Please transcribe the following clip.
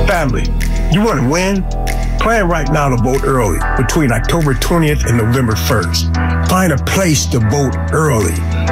Family, you want to win? Plan right now to vote early between October 20th and November 1st. Find a place to vote early.